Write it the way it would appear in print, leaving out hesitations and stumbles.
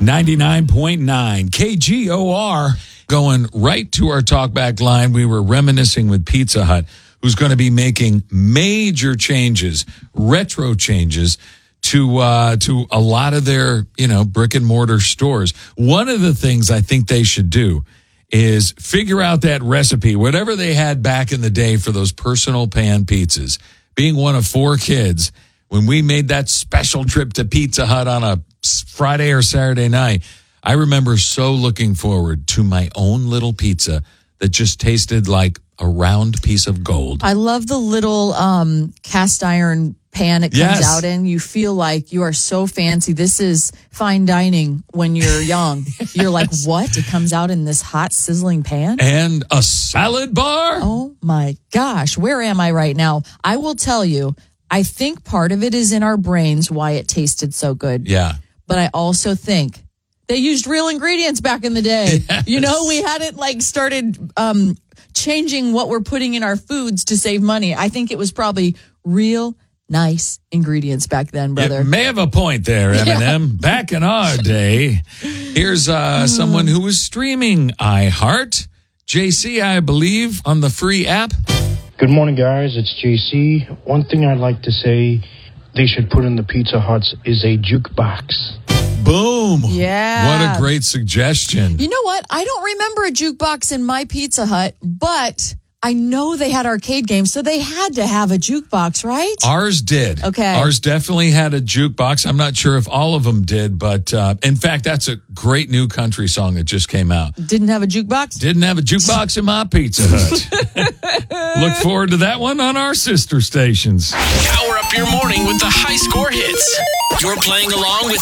99.9 KGOR. Going right to our talkback line. We were reminiscing with Pizza Hut, who's going to be making major changes, retro changes to a lot of their, brick and mortar stores. One of the things I think they should do is figure out that recipe, whatever they had back in the day for those personal pan pizzas. Being one of 4 kids, when we made that special trip to Pizza Hut on a Friday or Saturday night, I remember so looking forward to my own little pizza that just tasted like a round piece of gold. I love the little cast iron pan it comes out in. You feel like you are so fancy. This is fine dining when you're young. You're like, what? It comes out in this hot, sizzling pan? And a salad bar? Oh, my gosh. Where am I right now? I will tell you, I think part of it is in our brains why it tasted so good. Yeah. But I also think they used real ingredients back in the day. Yes. We hadn't started changing what we're putting in our foods to save money. I think it was probably real nice ingredients back then, brother. You may have a point there, Eminem. Yeah. Back in our day, here's someone who was streaming iHeart. JC, I believe, on the free app. Good morning, guys. It's JC. One thing I'd like to say they should put in the Pizza Huts is a jukebox. Boom. Yeah. What a great suggestion. You know what? I don't remember a jukebox in my Pizza Hut, but I know they had arcade games, so they had to have a jukebox, right? Ours did. Okay. Ours definitely had a jukebox. I'm not sure if all of them did, but in fact, that's a great new country song that just came out. Didn't have a jukebox? Didn't have a jukebox in my Pizza Hut. Look forward to that one on our sister stations. Power up your morning with the high score hits. You're playing along with